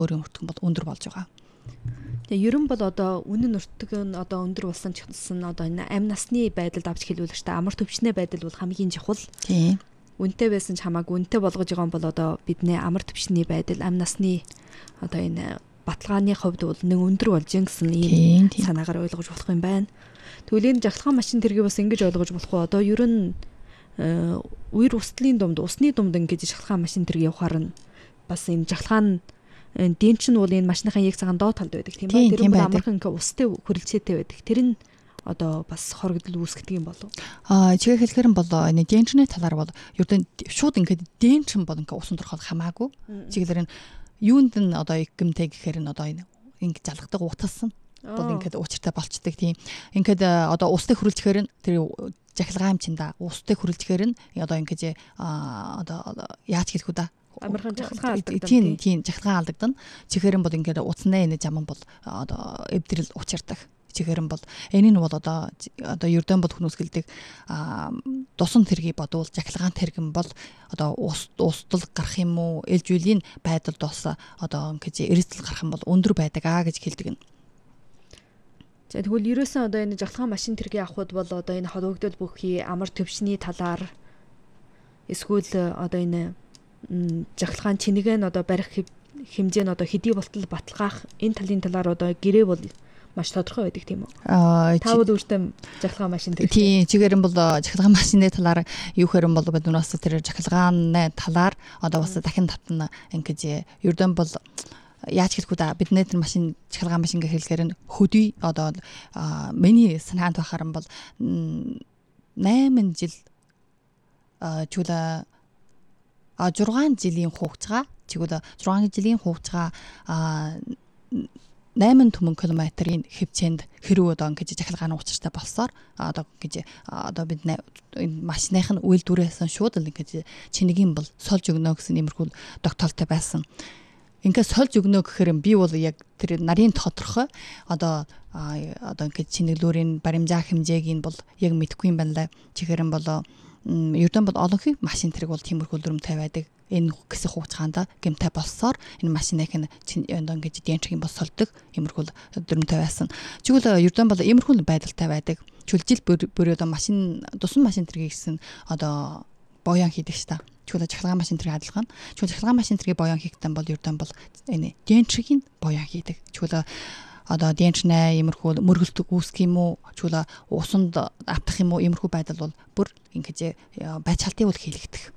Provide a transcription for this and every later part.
өөрийн өртгөн бол өндөр болж байгаа. Тэгээ ерөн бол одоо үнэн өртгөн одоо өндөр болсон ч гэсэн одоо энэ амь насны байдалд авч хэлбэл ч амар төвчнээ байдал бол хамгийн чухал. Тийм. Үнэтэй байсан ч хамаагүй үнэтэй болгож байгаа юм бол одоо бидний амар төвчний байдал амь насны одоо энэ баталгааны хувьд бол нэг өндөр болж гэсэн ийм санаагаар ойлгож болох юм байна. Тэгвэл энэ жахлахаан машин тэргийг бас ингэж ойлгож болох уу? Одоо ер нь үер устлын думд, усны думд ингэж жахлахаан машин тэргийг явахаар нь бас энэ жахлахаан дэнч нь бол энэ машиныхаа яг цагаан доод талд байдаг тийм ба тэр нь амархан ингээ устэй хүрэлцээтэй байдаг. Тэр нь одоо бас хоригдол үүсгдэг юм болов. Чигээр хэлэхээр нь бол энэ дэнчний талаар бол ердөө шууд ингээд дэнчин бол ингээ усан дорхол хамаагүй. Чигээр нь юунд нь одоо гэмтэй гэхээр нь одоо энэ ингээ залгадаг утас нь бол ингээд уучиртай болцдог тийм. Ингээд одоо устай хүрэлцэхээр нь тэр жахилгаан юмчинда устай хүрэлцэхээр нь одоо ингээд одоо яаж хэлэх вэ? Амархан жахлахаа алдагдана. Тийм жахлахаа алдагдана. Чихэрэн бол ингээд утаснаа энэ жаман бол одоо эвдрэл учирдаг. Чихэрэн бол энэ нь бол одоо ердөн бол хүмүүсгэлдэг дусан тэргийг бодвол жахлагаан тэргэн бол одоо устдал гарах юм уу ээлж үеийн байдалд бас одоо ингээд эрсдэл гарах юм бол өндөр байдаг гэж хэлдэг нь. За тэгвэл ерөөсөн одоо энэ жахлагаан машин тэргийг авахд бол одоо энэ холбогдол бүхий амар төвшний талаар эсвэл одоо энэ жахлагаан чинэгээ нь одоо барих хэмжээ нь одоо хэдий болтол баталгаах энэ талын талаар одоо гэрээ бол маш тодорхой байдаг тийм үү? Таавал өөртөө жахлагаан машин тэр. Тийм, чигээр нь бол жахлагаан машины талаар юу хэрэг бол биднээс тэр жахлагааны талаар одоо бас дахин татна ингэж ердөн бол яаж хэлэх вэ? Бидний тэр машин жахлагаан машин гэж хэлэхээр нь хөдий одоо миний санаанд байхаар нь бол 8 жил чула 6 жилийн хугацаа чигвэл 6 жилийн хугацаа 8 түмэн километрийн хэмжээнд хэрүү одоо ингэж жахилгааны учиртай болсоор одоо гэж одоо бид энэ машиных нь үйлдвэрээс шууд л ингэж чинэгийн бол сольж өгнө гэсэн иймэрхүү тогтоолтой байсан. Ингээд сольж өгнө гэхээр би бол яг тэр нарийн тодорхой одоо ингэж чинэглүүрийн баримжаа хэмжээг нь бол яг мэдэхгүй юм байна лээ. Чихэрэн болоо ердөн бол олонхий машин тэрэг бол тиймэрхүү дүрмтэй байдаг. Энэ хэсэг хугацаанд гэмтэй болсоор энэ машиныг одоо ингэж дэнчгийн бос солдог иймэрхүү дүрмтэй байсан. Чигвэл ердөн бол иймэрхүү байдалтай байдаг. Чүл жил бүр одоо машин тусан машин тэргийг гэсэн одоо боён хийдэг ш та. Чүл жахлагаан машин тэрэг адилхан. Чүл жахлагаан машин тэргийг боён хийхдээ бол ердөн бол энэ дэнчгийн боён хийдэг. Чүл одоо дэнчнээ иймэрхүү мөргөлтөг үүсгэх юм уу чула усанд автах юм уу иймэрхүү байдал бол бүр ингэж байцаалтыг бол хийлгдэг.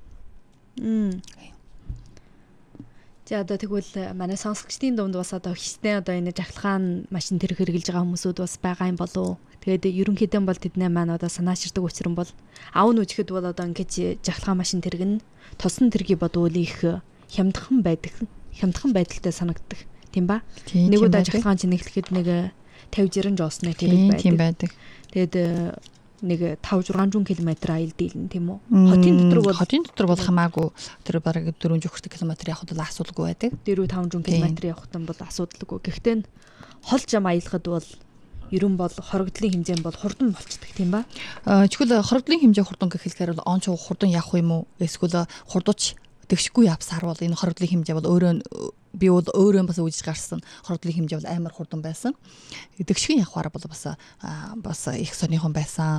За одоо тэгвэл манай сонсогчдын дунд бас одоо хичнээн одоо энэ жахлагаан машин тэр хэрэгжилж байгаа хүмүүсүүд бас байгаа юм болов. Тэгээд ерөнхийдөө бол тэдний маань одоо санаачирдаг учир нь бол аав нүжихэд бол одоо ингэж жахлагаан машин тэрэг нь тосон тэргийг бодвол их хямдхан байдалтай санагддаг. Тийм ба? Нэг удаа жахлагаан чинэглэхэд нэг 50-60 жоосны тэрэг байдаг. Тийм байдаг. Тэгээд нэг 5-600 км аял дийлэн тийм үү? Хотын дотор бол хамаагүй тэр бараг 440 км явахд бол асуудалгүй байдаг. 400-500 км явахд бол асуудалгүй. Гэхдээ хол зам аялахад бол ерөн бол хоригдлын хэмжээ бол хурдан болцдог тийм ба? Чигвэл хоригдлын хэмжээ хурдан гэх хэлэхээр бол он ч хурдан явах юм уу? Эсвэл хурдууч тэгшгүй явсаар бол энэ хоригдлын хэмжээ бол би бол өөрөө бас үүсэж гарсан хоригдлын хэмжээ бол амар хурдан байсан. Тэгшгийн явахаар бол бас их сонирхон байсан.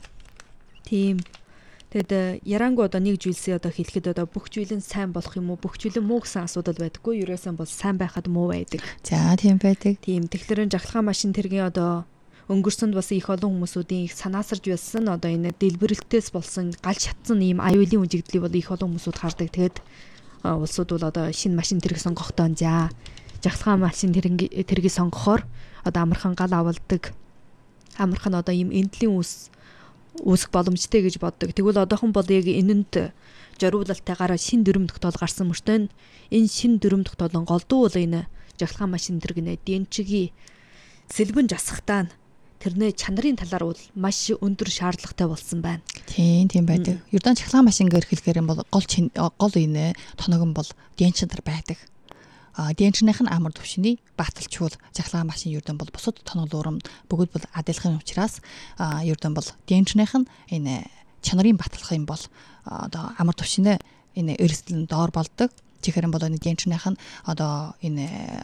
Тийм. Тэгэд ярангу одоо нэг зүйлсээ одоо хэлэхэд одоо бүх зүйл нь сайн болох юм уу, бүх зүйл нь муу гэсэн асуудал байдаггүй. Ерөөсөн бол сайн байхад муу байдаг. За тийм байдаг. Тийм. Тэгэхээр жахлагаан машин тэргийн одоо өнгөрсөнд бас их олон хүмүүсүүдийн их санаасарж байсан одоо энэ дэлбэрэлтээс болсон галж шатсан ийм аюулын үжигдлийг бол их олон хүмүүсүүд хардаг. Тэгээд улсууд бол одоо шинэ машин тэрэг сонгохдоо за жахлагаан машин тэргийг сонгохоор одоо амархан гал авалдаг. Амархан одоо ийм эндлийн үүсэх боломжтой гэж боддог. Тэгвэл одоохон бол яг энэнд зориулалтайгаар шинэ дүрм тогтоол гарсан мөртөө энэ шинэ дүрм тогтоолын голдуу бол энэ жахлагаан машин тэрэг нэ дэнчгийн сэлбэн жасахтаа тэрний чанарын талаар бол маш өндөр шаардлагатай болсон байна. Тийм байдаг. Ердөө жахлагаан машин гэж хэлэхээр бол гол инэ тоногон бол дэнчнэр байдаг. Дэнчнийх нь амар төвшний бааталчул жахлагаан машин ердөө бол бусад тоноглуурам бүгд бол адилхан учраас ердөө бол дэнчнийх нь энэ чанарын батлах юм бол одоо амар төвшнээ энэ эрсдэл нь доор болдог. чихэрэн болоо нэг генчнийх нь одоо энэ